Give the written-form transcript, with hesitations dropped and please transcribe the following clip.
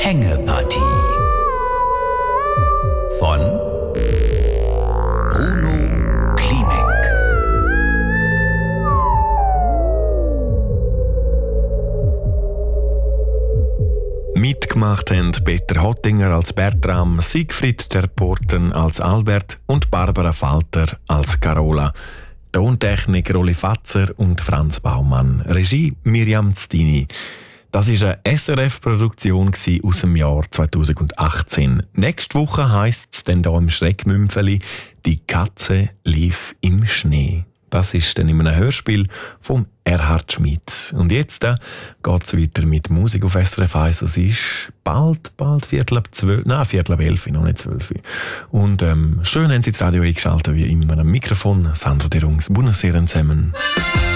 Hängepartie von Bruno Klimek. Mitgemacht haben Peter Hottinger als Bertram, Siegfried Terporten als Albert und Barbara Falter als Carola. Tontechnik Rolli Fatzer und Franz Baumann. Regie Miriam Zdini. Das war eine SRF-Produktion aus dem Jahr 2018. Nächste Woche heisst es dann hier im Schreckmümpfeli «Die Katze lief im Schnee». Das ist dann in einem Hörspiel vom Erhard Schmidt. Und jetzt geht es weiter mit Musik auf SRF 1. Es ist bald 11:15, noch nicht 12. Und schön haben Sie das Radio eingeschaltet, wie immer am Mikrofon. Sandro Derungs, Buonasera zusammen.